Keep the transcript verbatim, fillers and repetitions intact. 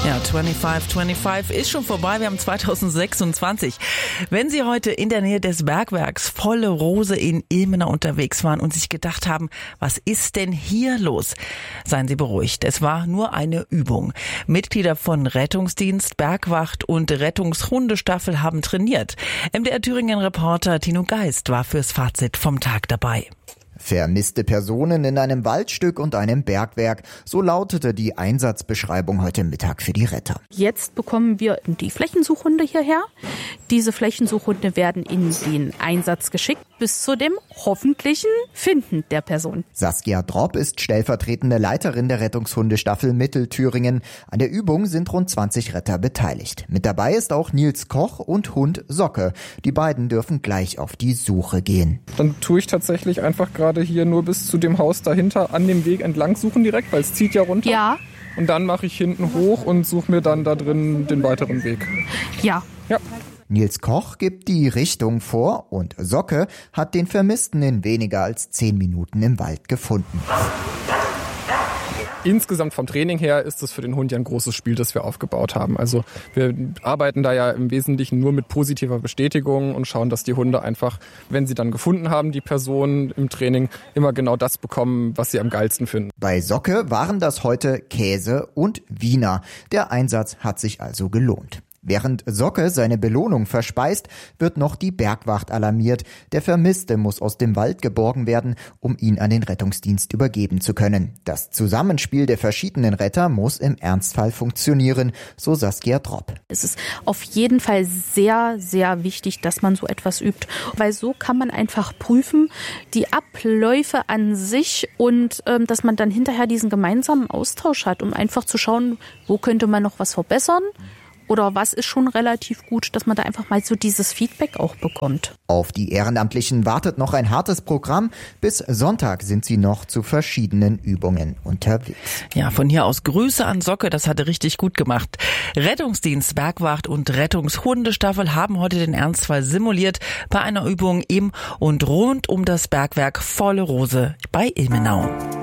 Ja, fünfundzwanzig fünfundzwanzig ist schon vorbei, wir haben zweitausendsechsundzwanzig. Wenn Sie heute in der Nähe des Bergwerks Volle Rose in Ilmenau unterwegs waren und sich gedacht haben, was ist denn hier los? Seien Sie beruhigt, es war nur eine Übung. Mitglieder von Rettungsdienst, Bergwacht und Rettungshundestaffel haben trainiert. M D R Thüringen-Reporter Tino Geist war fürs Fazit vom Tag dabei. Vermisste Personen in einem Waldstück und einem Bergwerk. So lautete die Einsatzbeschreibung heute Mittag für die Retter. Jetzt bekommen wir die Flächensuchhunde hierher. Diese Flächensuchhunde werden in den Einsatz geschickt bis zu dem hoffentlichen Finden der Person. Saskia Dropp ist stellvertretende Leiterin der Rettungshundestaffel Mittelthüringen. An der Übung sind rund zwanzig Retter beteiligt. Mit dabei ist auch Nils Koch und Hund Socke. Die beiden dürfen gleich auf die Suche gehen. Dann tue ich tatsächlich einfach gerade hier nur bis zu dem Haus dahinter an dem Weg entlang suchen direkt, weil es zieht ja runter. Ja. Und dann mache ich hinten hoch und suche mir dann da drin den weiteren Weg. Ja. Ja. Nils Koch gibt die Richtung vor und Socke hat den Vermissten in weniger als zehn Minuten im Wald gefunden. Insgesamt vom Training her ist es für den Hund ja ein großes Spiel, das wir aufgebaut haben. Also wir arbeiten da ja im Wesentlichen nur mit positiver Bestätigung und schauen, dass die Hunde einfach, wenn sie dann gefunden haben, die Person im Training, immer genau das bekommen, was sie am geilsten finden. Bei Socke waren das heute Käse und Wiener. Der Einsatz hat sich also gelohnt. Während Socke seine Belohnung verspeist, wird noch die Bergwacht alarmiert. Der Vermisste muss aus dem Wald geborgen werden, um ihn an den Rettungsdienst übergeben zu können. Das Zusammenspiel der verschiedenen Retter muss im Ernstfall funktionieren, so Saskia Dropp. Es ist auf jeden Fall sehr, sehr wichtig, dass man so etwas übt, weil so kann man einfach prüfen, die Abläufe an sich und ähm, dass man dann hinterher diesen gemeinsamen Austausch hat, um einfach zu schauen, wo könnte man noch was verbessern. Oder was ist schon relativ gut, dass man da einfach mal so dieses Feedback auch bekommt. Auf die Ehrenamtlichen wartet noch ein hartes Programm. Bis Sonntag sind sie noch zu verschiedenen Übungen unterwegs. Ja, von hier aus Grüße an Socke, das hat er richtig gut gemacht. Rettungsdienst, Bergwacht und Rettungshundestaffel haben heute den Ernstfall simuliert bei einer Übung im und rund um das Bergwerk Volle Rose bei Ilmenau.